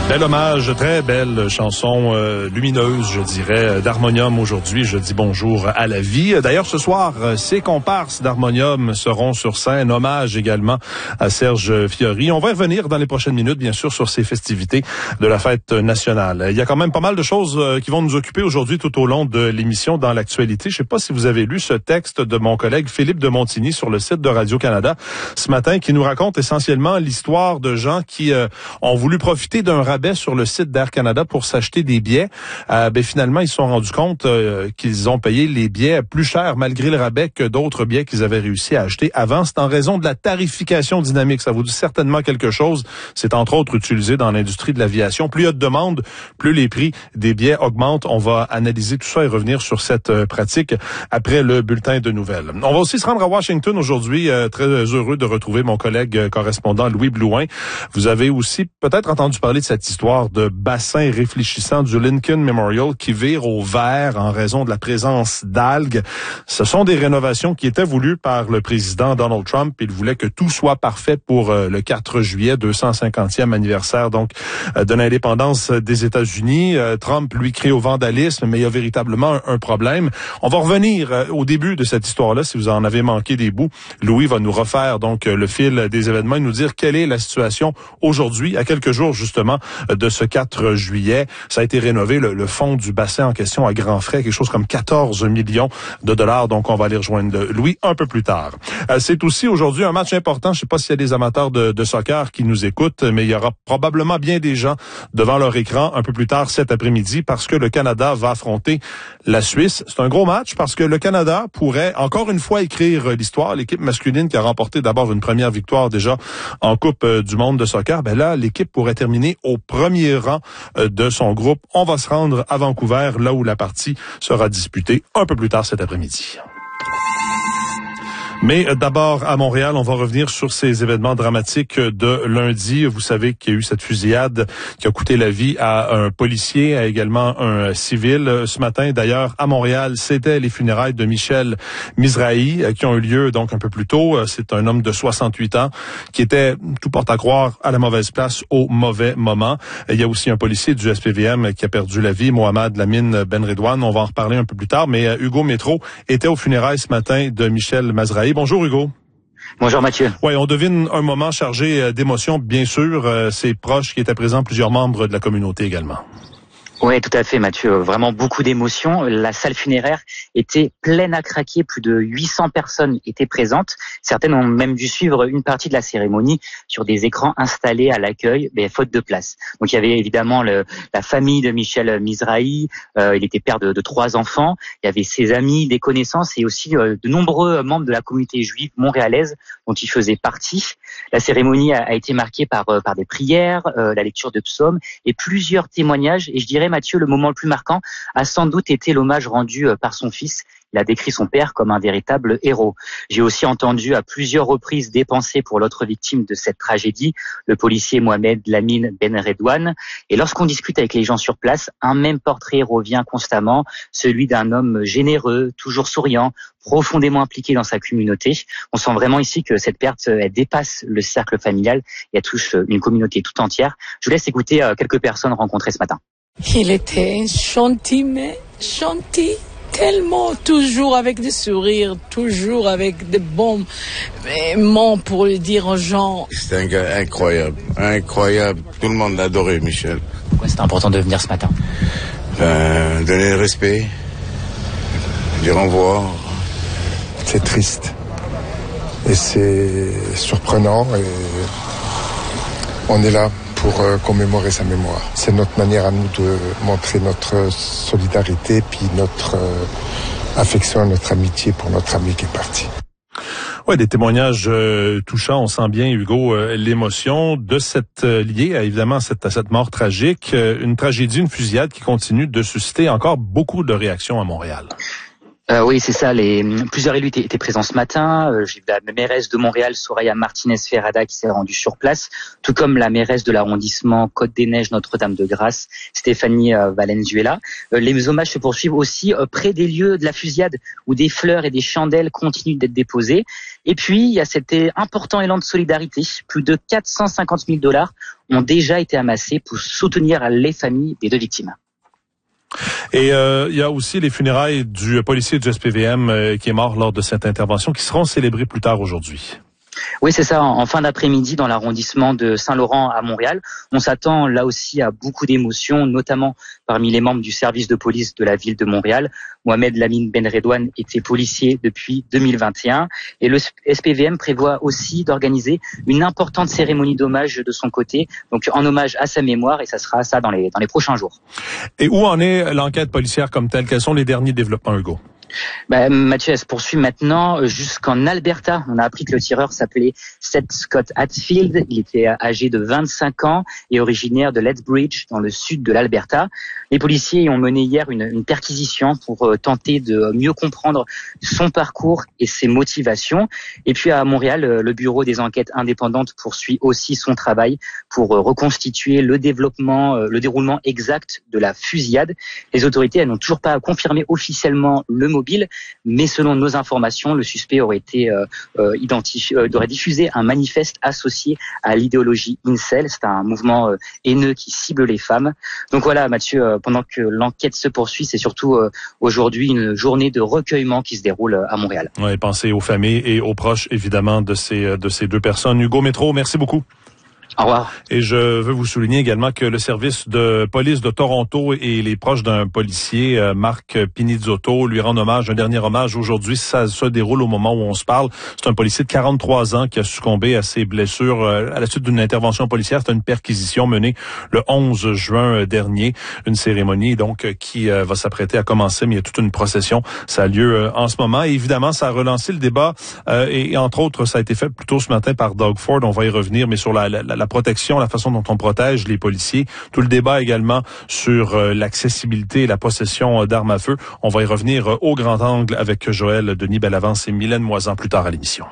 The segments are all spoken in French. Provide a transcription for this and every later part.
Bel hommage, très belle chanson lumineuse, je dirais, d'Harmonium aujourd'hui. Je dis bonjour à la vie. D'ailleurs, ce soir, ces comparses d'Harmonium seront sur scène. Hommage également à Serge Fiori. On va revenir dans les prochaines minutes, bien sûr, sur ces festivités de la fête nationale. Il y a quand même pas mal de choses qui vont nous occuper aujourd'hui tout au long de l'émission dans l'actualité. Je ne sais pas si vous avez lu ce texte de mon collègue Philippe de Montigny sur le site de Radio-Canada ce matin, qui nous raconte essentiellement l'histoire de gens qui ont voulu profiter d'un rabais sur le site d'Air Canada pour s'acheter des billets. Finalement, ils se sont rendus compte qu'ils ont payé les billets plus cher malgré le rabais que d'autres billets qu'ils avaient réussi à acheter avant. C'est en raison de la tarification dynamique. Ça vous dit certainement quelque chose. C'est entre autres utilisé dans l'industrie de l'aviation. Plus il y a de demandes, plus les prix des billets augmentent. On va analyser tout ça et revenir sur cette pratique après le bulletin de nouvelles. On va aussi se rendre à Washington aujourd'hui. Très heureux de retrouver mon collègue correspondant Louis Blouin. Vous avez aussi peut-être entendu parler de cette histoire de bassin réfléchissant du Lincoln Memorial qui vire au vert en raison de la présence d'algues. Ce sont des rénovations qui étaient voulues par le président Donald Trump. Il voulait que tout soit parfait pour le 4 juillet, 250e anniversaire donc de l'indépendance des États-Unis. Trump, lui, crie au vandalisme, mais il y a véritablement un problème. On va revenir au début de cette histoire-là. Si vous en avez manqué des bouts, Louis va nous refaire donc le fil des événements et nous dire quelle est la situation aujourd'hui, à quelques jours justement de ce 4 juillet. Ça a été rénové, le fond du bassin en question à grands frais, quelque chose comme 14 millions de dollars. Donc, on va aller rejoindre Louis un peu plus tard. C'est aussi aujourd'hui un match important. Je ne sais pas s'il y a des amateurs de soccer qui nous écoutent, mais il y aura probablement bien des gens devant leur écran un peu plus tard cet après-midi parce que le Canada va affronter la Suisse. C'est un gros match parce que le Canada pourrait encore une fois écrire l'histoire. L'équipe masculine qui a remporté d'abord une première victoire déjà en Coupe du monde de soccer, là, l'équipe pourrait terminer au premier rang de son groupe. On va se rendre à Vancouver, là où la partie sera disputée un peu plus tard cet après-midi. Mais d'abord, à Montréal, on va revenir sur ces événements dramatiques de lundi. Vous savez qu'il y a eu cette fusillade qui a coûté la vie à un policier, à également un civil. Ce matin, d'ailleurs, à Montréal, c'était les funérailles de Michel Mizrahi qui ont eu lieu donc un peu plus tôt. C'est un homme de 68 ans qui était, tout porte à croire, à la mauvaise place au mauvais moment. Il y a aussi un policier du SPVM qui a perdu la vie, Mohamed Lamine Benredouane. On va en reparler un peu plus tard, mais Hugo Métro était aux funérailles ce matin de Michel Mizrahi. Bonjour Hugo. Bonjour Mathieu. Oui, on devine un moment chargé d'émotions, bien sûr. Ses proches qui étaient présents, plusieurs membres de la communauté également. Oui, tout à fait, Mathieu. Vraiment beaucoup d'émotions. La salle funéraire était pleine à craquer. Plus de 800 personnes étaient présentes. Certaines ont même dû suivre une partie de la cérémonie sur des écrans installés à l'accueil, mais faute de place. Donc, il y avait évidemment la famille de Michel Mizrahi. Il était père de 3 enfants. Il y avait ses amis, des connaissances et aussi de nombreux membres de la communauté juive montréalaise dont il faisait partie. La cérémonie a été marquée par des prières, la lecture de psaumes et plusieurs témoignages. Et je dirais, Mathieu, le moment le plus marquant a sans doute été l'hommage rendu par son fils. Il a décrit son père comme un véritable héros. J'ai aussi entendu à plusieurs reprises des pensées pour l'autre victime de cette tragédie, le policier Mohamed Lamine Benredouane. Et lorsqu'on discute avec les gens sur place, un même portrait revient constamment, celui d'un homme généreux, toujours souriant, profondément impliqué dans sa communauté. On sent vraiment ici que cette perte, elle dépasse le cercle familial et elle touche une communauté tout entière. Je vous laisse écouter quelques personnes rencontrées ce matin. Il était gentil, mais gentil. Tellement, toujours avec des sourires, toujours avec des bons mots pour le dire aux gens. C'est un gars incroyable, incroyable. Tout le monde l'adorait, Michel. Pourquoi c'est important de venir ce matin? Donner le respect, dire au revoir. C'est triste et c'est surprenant et on est là pour commémorer sa mémoire. C'est notre manière à nous de montrer notre solidarité puis notre affection, notre amitié pour notre ami qui est parti. Oui, des témoignages touchants. On sent bien, Hugo, l'émotion de liée évidemment à cette mort tragique. Une tragédie, une fusillade qui continue de susciter encore beaucoup de réactions à Montréal. Oui, c'est ça. Plusieurs élus étaient présents ce matin. J'ai vu la mairesse de Montréal, Soraya Martinez-Ferrada, qui s'est rendue sur place, tout comme la mairesse de l'arrondissement Côte-des-Neiges, Notre-Dame-de-Grâce, Stéphanie Valenzuela. Les hommages se poursuivent aussi près des lieux de la fusillade, où des fleurs et des chandelles continuent d'être déposées. Et puis, il y a cet important élan de solidarité. Plus de 450 000 $ ont déjà été amassés pour soutenir les familles des deux victimes. Et il y a aussi les funérailles du policier du SPVM qui est mort lors de cette intervention qui seront célébrées plus tard aujourd'hui. Oui, c'est ça. En fin d'après-midi, dans l'arrondissement de Saint-Laurent à Montréal, on s'attend là aussi à beaucoup d'émotions, notamment parmi les membres du service de police de la ville de Montréal. Mohamed Lamine Benredouane était policier depuis 2021 et le SPVM prévoit aussi d'organiser une importante cérémonie d'hommage de son côté, donc en hommage à sa mémoire, et ça sera ça dans les prochains jours. Et où en est l'enquête policière comme telle? Quels sont les derniers développements, Hugo? Mathieu, elle se poursuit maintenant jusqu'en Alberta. On a appris que le tireur s'appelait Seth Scott Hatfield. Il était âgé de 25 ans et originaire de Lethbridge, dans le sud de l'Alberta. Les policiers ont mené hier une perquisition pour tenter de mieux comprendre son parcours et ses motivations. Et puis à Montréal, le bureau des enquêtes indépendantes poursuit aussi son travail pour reconstituer le déroulement exact de la fusillade. Les autorités, elles n'ont toujours pas confirmé officiellement le mobile, mais selon nos informations, le suspect aurait été aurait diffusé un manifeste associé à l'idéologie incel. C'est un mouvement haineux qui cible les femmes. Donc voilà, Mathieu, pendant que l'enquête se poursuit, c'est surtout aujourd'hui une journée de recueillement qui se déroule à Montréal. Oui, pensez aux familles et aux proches, évidemment, de ces deux personnes. Hugo Métro, merci beaucoup. Au revoir. Et je veux vous souligner également que le service de police de Toronto et les proches d'un policier, Marc Pinizzotto, lui rendent hommage, un dernier hommage aujourd'hui. Ça se déroule au moment où on se parle. C'est un policier de 43 ans qui a succombé à ses blessures à la suite d'une intervention policière. C'est une perquisition menée le 11 juin dernier. Une cérémonie donc qui va s'apprêter à commencer, mais il y a toute une procession. Ça a lieu en ce moment. Et évidemment, ça a relancé le débat et entre autres, ça a été fait plus tôt ce matin par Doug Ford. On va y revenir, mais sur la protection, la façon dont on protège les policiers. Tout le débat également sur l'accessibilité et la possession d'armes à feu. On va y revenir au grand angle avec Joël Denis Bellavance et Mylène Moisan plus tard à l'émission.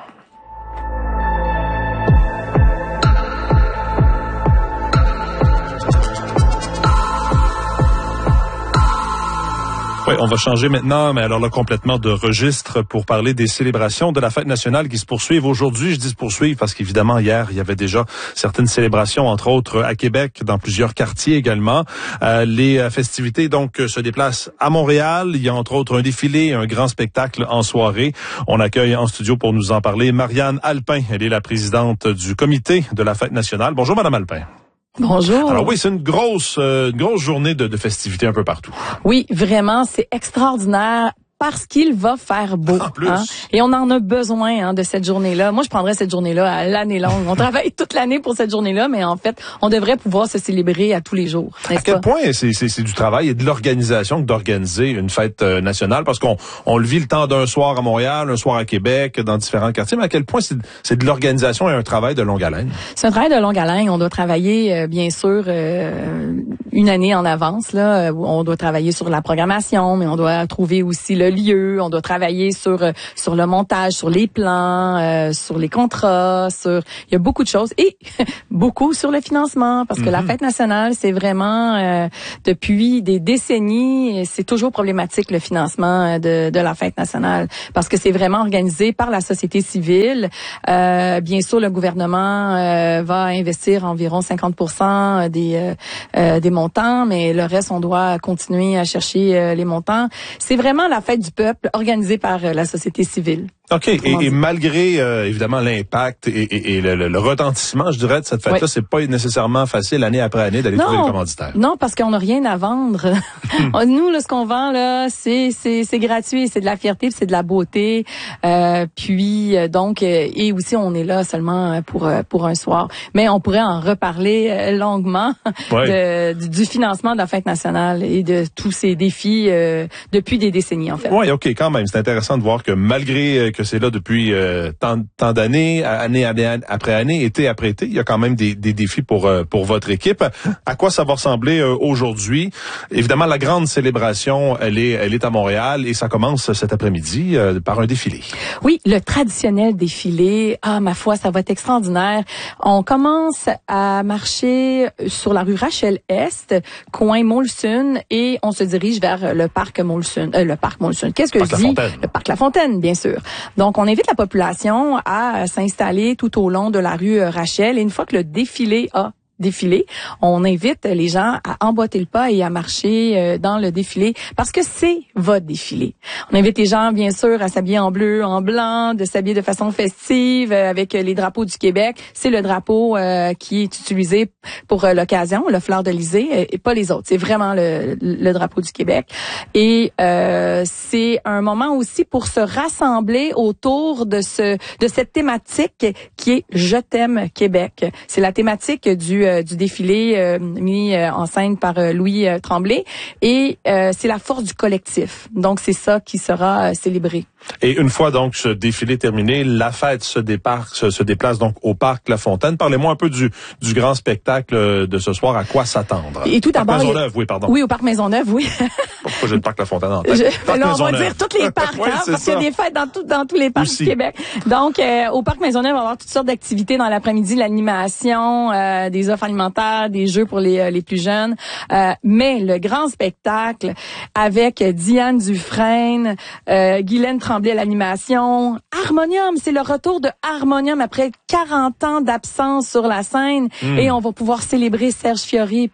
Oui, on va changer maintenant, mais alors là, complètement de registre pour parler des célébrations de la fête nationale qui se poursuivent aujourd'hui. Je dis se poursuivent parce qu'évidemment, hier, il y avait déjà certaines célébrations, entre autres à Québec, dans plusieurs quartiers également. Les festivités, donc, se déplacent à Montréal. Il y a entre autres un défilé, un grand spectacle en soirée. On accueille en studio pour nous en parler Marianne Alpin. Elle est la présidente du comité de la fête nationale. Bonjour, Madame Alpin. Bonjour. Alors oui, c'est une grosse journée de festivités un peu partout. Oui, vraiment, c'est extraordinaire. Parce qu'il va faire beau. En plus. Hein? Et on en a besoin de cette journée-là. Moi, je prendrais cette journée-là à l'année longue. On travaille toute l'année pour cette journée-là, mais en fait, on devrait pouvoir se célébrer à tous les jours. À quel point c'est du travail et de l'organisation que d'organiser une fête nationale? Parce qu'on le vit le temps d'un soir à Montréal, un soir à Québec, dans différents quartiers, mais à quel point c'est de l'organisation et un travail de longue haleine? C'est un travail de longue haleine. On doit travailler, bien sûr, une année en avance. Là, on doit travailler sur la programmation, mais on doit trouver aussi le lieu, on doit travailler sur le montage, sur les plans, sur les contrats, il y a beaucoup de choses et beaucoup sur le financement parce que la fête nationale, c'est vraiment depuis des décennies, c'est toujours problématique le financement de la fête nationale parce que c'est vraiment organisé par la société civile. Bien sûr, le gouvernement va investir environ 50% des montants, mais le reste, on doit continuer à chercher les montants. C'est vraiment la fête du peuple organisée par la société civile. OK. Et malgré, évidemment, l'impact et le retentissement, je dirais, de cette fête-là, c'est pas nécessairement facile, année après année, d'aller trouver les commanditaires. Non, parce qu'on n'a rien à vendre. Nous, là, ce qu'on vend, là, c'est gratuit, c'est de la fierté, c'est de la beauté. Donc, et aussi, on est là seulement pour un soir. Mais on pourrait en reparler longuement du financement de la fête nationale et de tous ces défis depuis des décennies, en fait. Oui, OK, quand même. C'est intéressant de voir que malgré que que c'est là depuis tant d'années, année après année, été après été. Il y a quand même des défis pour votre équipe. À quoi ça va ressembler aujourd'hui? Évidemment, la grande célébration, elle est à Montréal et ça commence cet après-midi par un défilé. Oui, le traditionnel défilé. Ah, ma foi, ça va être extraordinaire. On commence à marcher sur la rue Rachel-Est, coin Molson, et on se dirige vers le parc Molson. Qu'est-ce que je dis? Le parc La Fontaine, bien sûr. Donc, on invite la population à s'installer tout au long de la rue Rachel. Et une fois que le défilé a défilé, on invite les gens à emboîter le pas et à marcher dans le défilé parce que c'est votre défilé. On invite les gens, bien sûr, à s'habiller en bleu, en blanc, de s'habiller de façon festive avec les drapeaux du Québec. C'est le drapeau qui est utilisé pour l'occasion, le fleur d'Elysée, et pas les autres. C'est vraiment le drapeau du Québec. Et c'est un moment aussi pour se rassembler autour de cette thématique qui est « Je t'aime Québec ». C'est la thématique du défilé mis en scène par Louis Tremblay et c'est la force du collectif. Donc c'est ça qui sera célébré. Et une fois donc ce défilé terminé, la fête se déplace donc au parc La Fontaine. Parlez-moi un peu du grand spectacle de ce soir. À quoi s'attendre? Et tout d'abord, Maisonneuve, oui, pardon. Oui, au parc Maisonneuve, oui. Pourquoi j'ai le parc La Fontaine en tête? Là, on va dire tous les parcs, oui, parce qu'il y a des fêtes dans tous les parcs du Québec. Donc, au parc Maisonneuve, on va avoir toutes sortes d'activités dans l'après-midi, l'animation, des offres alimentaires, des jeux pour les plus jeunes. Mais le grand spectacle avec Diane Dufresne, Guylaine Tremblay à l'animation, Harmonium, c'est le retour de Harmonium après 40 ans d'absence sur la scène et on va pouvoir célébrer Serge Fiori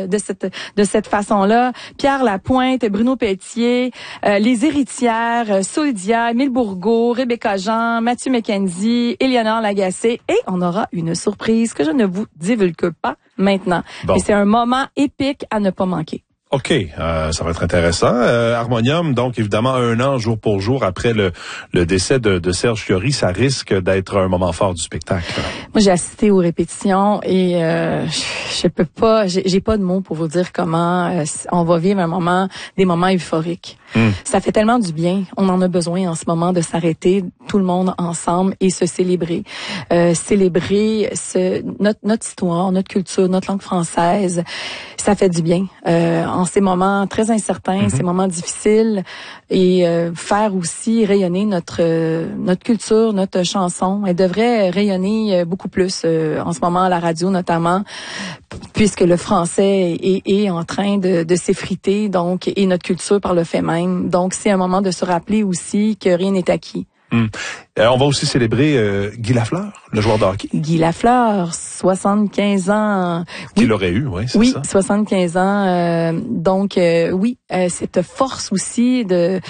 de cette façon-là. Pierre Lapointe, Bruno Pelletier, les héritières, Soldia, Émile Bourgault, Rebecca Jean, Mathieu McKenzie, Éléonore Lagacé et on aura une surprise que je ne vous divulgue pas maintenant. Bon. Et c'est un moment épique à ne pas manquer. OK, ça va être intéressant. Harmonium, donc évidemment 1 an jour pour jour après le décès de Serge Fiori, ça risque d'être un moment fort du spectacle. Moi, j'ai assisté aux répétitions et je peux pas, j'ai pas de mots pour vous dire comment on va vivre des moments euphoriques. Ça fait tellement du bien. On en a besoin en ce moment de s'arrêter tout le monde ensemble et se célébrer. Célébrer notre histoire, notre culture, notre langue française. Ça fait du bien. En ces moments très incertains, ces moments difficiles et faire aussi rayonner notre culture, notre chanson. Elle devrait rayonner beaucoup plus en ce moment à la radio notamment, puisque le français est en train de s'effriter, donc, et notre culture par le fait même. Donc, c'est un moment de se rappeler aussi que rien n'est acquis. On va aussi célébrer Guy Lafleur, le joueur de hockey. Guy Lafleur, 75 ans. Qui l'aurait eu, oui, c'est ça. 75 ans. Donc, oui, cette force aussi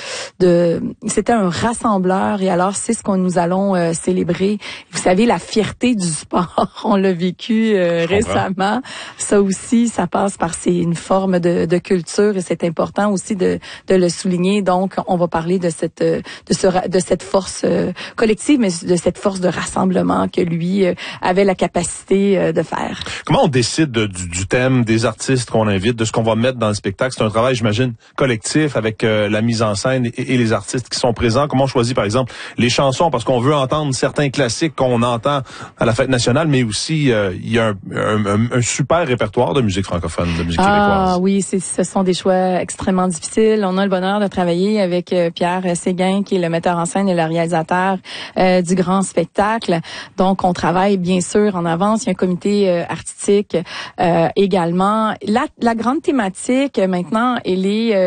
c'était un rassembleur et alors c'est ce que nous allons célébrer. Vous savez, la fierté du sport, on l'a vécu récemment. Ça aussi, ça passe par une forme de culture et c'est important aussi de le souligner. Donc, on va parler de cette force collective, mais de cette force de rassemblement que lui avait la capacité de faire. Comment on décide du thème, des artistes qu'on invite, de ce qu'on va mettre dans le spectacle? C'est un travail, j'imagine, collectif avec la mise en scène et les artistes qui sont présents. Comment on choisit, par exemple, les chansons? Parce qu'on veut entendre certains classiques qu'on entend à la fête nationale, mais aussi il y a un super répertoire de musique francophone, de musique québécoise. Ah oui, ce sont des choix extrêmement difficiles. On a le bonheur de travailler avec Pierre Séguin, qui est le metteur en scène et le réalisateur du grand spectacle. Donc, on travaille bien sûr en avance. Il y a un comité artistique également. La grande thématique maintenant, elle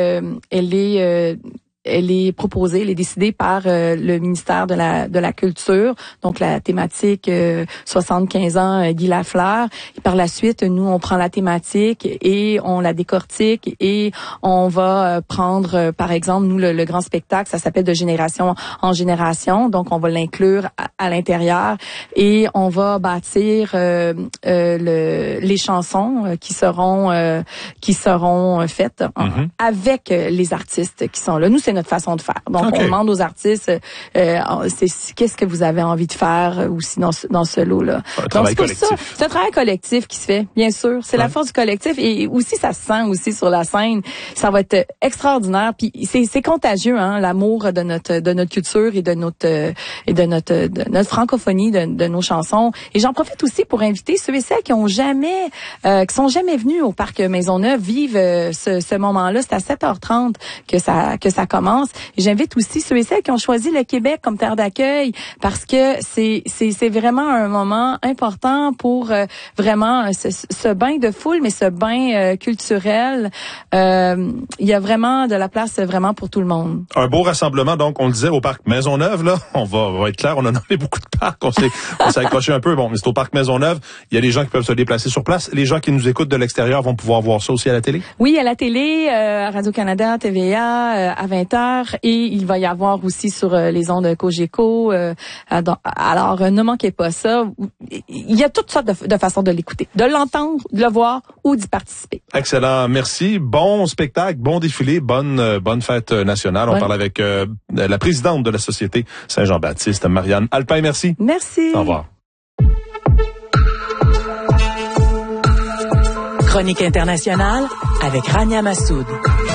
est proposée, elle est décidée par le ministère de la Culture. Donc, la thématique 75 ans Guy Lafleur. Et par la suite, nous, on prend la thématique et on la décortique et on va prendre, par exemple, nous, le grand spectacle, ça s'appelle De génération en génération. Donc, on va l'inclure à l'intérieur et on va bâtir les chansons qui seront faites avec les artistes qui sont là. Nous, c'est notre façon de faire. Donc, on demande aux artistes, qu'est-ce que vous avez envie de faire aussi dans ce lot-là. Un travail collectif. C'est un travail collectif qui se fait, bien sûr. C'est la force du collectif et aussi, ça se sent aussi sur la scène. Ça va être extraordinaire. Puis c'est contagieux, hein, l'amour de notre culture et de notre francophonie, de nos chansons. Et j'en profite aussi pour inviter ceux et celles qui sont jamais venus au Parc Maisonneuve vivre ce moment-là. C'est à 7h30 que ça commence. Et j'invite aussi ceux et celles qui ont choisi le Québec comme terre d'accueil parce que c'est vraiment un moment important pour vraiment ce bain de foule, mais ce bain culturel. Il y a vraiment de la place vraiment pour tout le monde. Un beau rassemblement, donc, on le disait, au Parc Maisonneuve, là. On va être clair, on a nommé beaucoup de parcs. On s'est accroché un peu. Bon, mais c'est au Parc Maisonneuve. Il y a des gens qui peuvent se déplacer sur place. Les gens qui nous écoutent de l'extérieur vont pouvoir voir ça aussi à la télé? Oui, à la télé, à Radio-Canada, TVA, à 20h. Et il va y avoir aussi sur les ondes Cogeco. Alors, ne manquez pas ça. Il y a toutes sortes de façons de l'écouter, de l'entendre, de le voir ou d'y participer. Excellent, merci. Bon spectacle, bon défilé, bonne fête nationale. On parle avec la présidente de la Société Saint-Jean-Baptiste, Marianne Alpin. Merci. Merci. Au revoir. Chronique internationale avec Rania Massoud.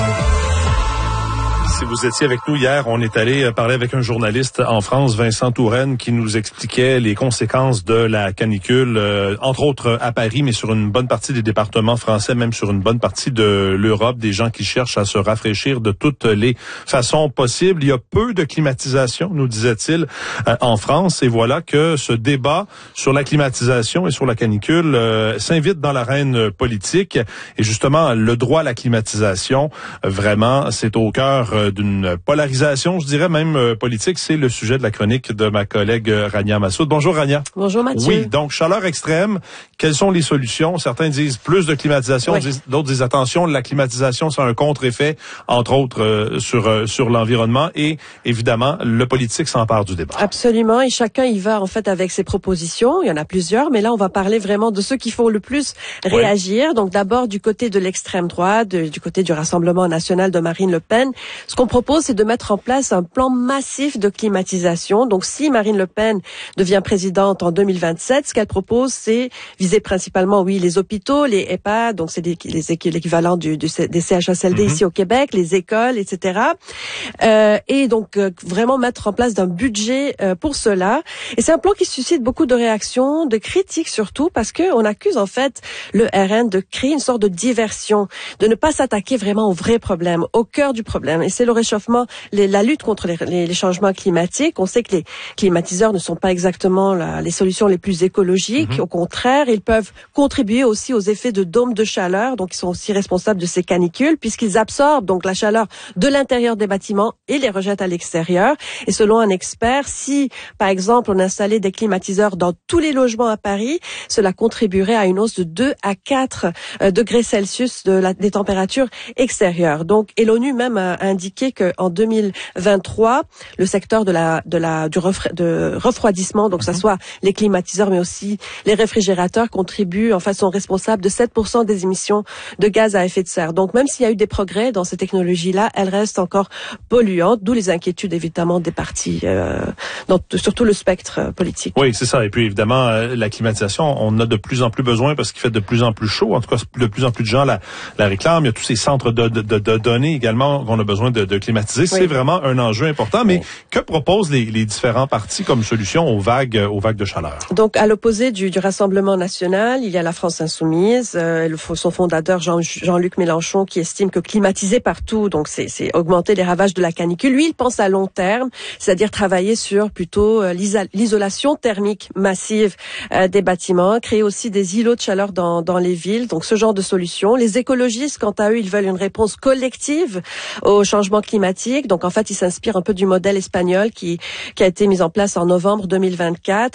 Si vous étiez avec nous hier, on est allé parler avec un journaliste en France, Vincent Touraine, qui nous expliquait les conséquences de la canicule, entre autres à Paris, mais sur une bonne partie des départements français, même sur une bonne partie de l'Europe, des gens qui cherchent à se rafraîchir de toutes les façons possibles. Il y a peu de climatisation, nous disait-il, en France, et voilà que ce débat sur la climatisation et sur la canicule s'invite dans l'arène politique. Et justement, le droit à la climatisation, vraiment, c'est au cœur d'une polarisation, je dirais même politique. C'est le sujet de la chronique de ma collègue Rania Massoud. Bonjour Rania. Bonjour Mathieu. Oui, donc chaleur extrême, quelles sont les solutions? Certains disent plus de climatisation, d'autres disent attention, la climatisation c'est un contre-effet, entre autres sur l'environnement, et évidemment le politique s'empare du débat. Absolument, et chacun y va en fait avec ses propositions. Il y en a plusieurs, mais là on va parler vraiment de ceux qui font le plus réagir. Donc d'abord du côté de l'extrême droite, du côté du Rassemblement national de Marine Le Pen. Ce qu'on propose, c'est de mettre en place un plan massif de climatisation. Donc, si Marine Le Pen devient présidente en 2027, ce qu'elle propose, c'est viser principalement, les hôpitaux, les EHPAD, donc c'est l'équivalent des CHSLD ici au Québec, les écoles, etc. Et donc, vraiment mettre en place un budget pour cela. Et c'est un plan qui suscite beaucoup de réactions, de critiques surtout, parce que on accuse en fait le RN de créer une sorte de diversion, de ne pas s'attaquer vraiment au vrai problème, au cœur du problème. Et c'est le réchauffement, la lutte contre les changements climatiques. On sait que les climatiseurs ne sont pas exactement les solutions les plus écologiques. Au contraire, ils peuvent contribuer aussi aux effets de dôme de chaleur. Donc, ils sont aussi responsables de ces canicules puisqu'ils absorbent donc la chaleur de l'intérieur des bâtiments et les rejettent à l'extérieur. Et selon un expert, si, par exemple, on installait des climatiseurs dans tous les logements à Paris, cela contribuerait à une hausse de 2 à 4 degrés Celsius des températures extérieures. Donc, et l'ONU même a indiqué qu'en 2023, le secteur du refroidissement, donc que ça soit les climatiseurs mais aussi les réfrigérateurs, contribuent, sont responsables de 7% des émissions de gaz à effet de serre. Donc même s'il y a eu des progrès dans ces technologies-là, elles restent encore polluantes, d'où les inquiétudes évidemment des partis, sur tout le spectre politique. Oui, c'est ça. Et puis évidemment, la climatisation, on a de plus en plus besoin parce qu'il fait de plus en plus chaud. En tout cas, de plus en plus de gens la réclament. Il y a tous ces centres de données également qu'on a besoin de climatiser. Oui. C'est vraiment un enjeu important. Mais que proposent les différents partis comme solution aux vagues de chaleur? Donc, à l'opposé du Rassemblement national, il y a la France insoumise, son fondateur Jean-Luc Mélenchon qui estime que climatiser partout, donc c'est augmenter les ravages de la canicule. Lui, il pense à long terme, c'est-à-dire travailler sur plutôt l'isolation thermique massive des bâtiments, créer aussi des îlots de chaleur dans les villes. Donc, ce genre de solution. Les écologistes, quant à eux, ils veulent une réponse collective au changement climatique. Donc, en fait, ils s'inspirent un peu du modèle espagnol qui a été mis en place en novembre 2024